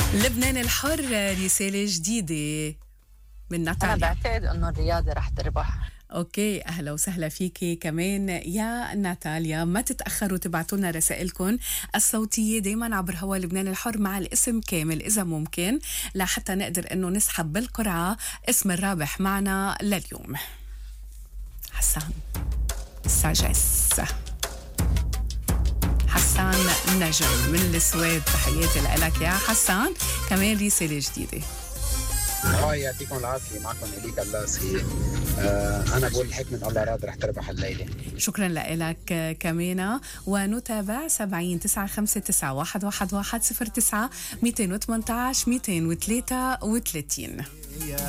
لبنان الحر رسالة جديدة من أنا ناتاليا. بعتقد إنه الرياضة رح تربح. اوكي، اهلا وسهلا فيكي كمان يا ناتاليا. ما تتاخروا تبعتوا لنا رسائلكم الصوتيه دائما عبر هوا لبنان الحر مع الاسم كامل اذا ممكن، لحتى نقدر انه نسحب بالقرعه اسم الرابح معنا لليوم. حسان ساجس، حسان نجم من السويد، تحياتي لك يا حسان. كمان رساله جديده. يعطيكم العافية. معكم إليك اللاسي. أنا بقول حكمة الله راد رح تربح الليلة. شكرا لك كمان. ونتابع 70 959 111 09 218 233.